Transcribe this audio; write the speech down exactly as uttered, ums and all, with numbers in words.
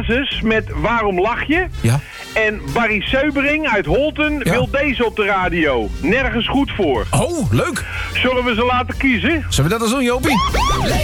Hazes met Waarom lach je? Ja. En Barry Seubering uit Holten Ja. wil deze op de radio. Nergens goed voor. Oh, leuk. Zullen we ze laten kiezen? Zullen we dat eens doen, Jopie?